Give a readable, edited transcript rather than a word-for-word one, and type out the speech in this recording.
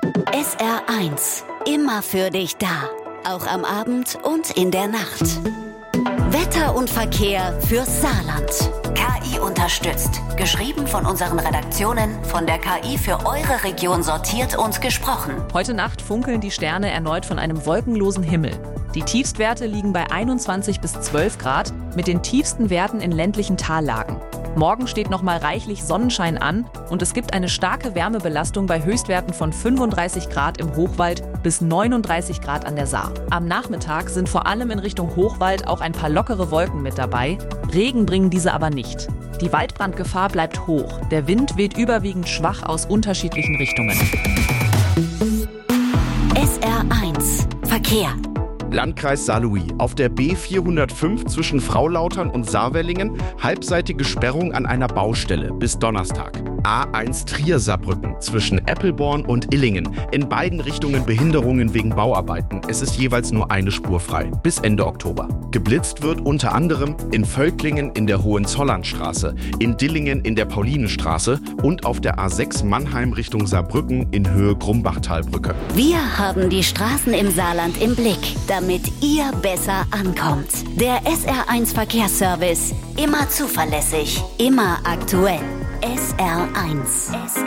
SR1, immer für dich da. Auch am Abend und in der Nacht. Wetter und Verkehr fürs Saarland. KI unterstützt. Geschrieben von unseren Redaktionen, von der KI für eure Region sortiert und gesprochen. Heute Nacht funkeln die Sterne erneut von einem wolkenlosen Himmel. Die Tiefstwerte liegen bei 21 bis 12 Grad, mit den tiefsten Werten in ländlichen Tallagen. Morgen steht noch mal reichlich Sonnenschein an und es gibt eine starke Wärmebelastung bei Höchstwerten von 35 Grad im Hochwald bis 39 Grad an der Saar. Am Nachmittag sind vor allem in Richtung Hochwald auch ein paar lockere Wolken mit dabei. Regen bringen diese aber nicht. Die Waldbrandgefahr bleibt hoch. Der Wind weht überwiegend schwach aus unterschiedlichen Richtungen. SR1 Verkehr. Landkreis Saarlouis. Auf der B405 zwischen Fraulautern und Saarwellingen halbseitige Sperrung an einer Baustelle bis Donnerstag. A1 Trier-Saarbrücken zwischen Eppelborn und Illingen. In beiden Richtungen Behinderungen wegen Bauarbeiten. Es ist jeweils nur eine Spur frei. Bis Ende Oktober. Geblitzt wird unter anderem in Völklingen in der Hohenzollernstraße, in Dillingen in der Paulinenstraße und auf der A6 Mannheim Richtung Saarbrücken in Höhe Grumbachtalbrücke. Wir haben die Straßen im Saarland im Blick, damit ihr besser ankommt. Der SR1 Verkehrsservice. Immer zuverlässig, immer aktuell. SR1.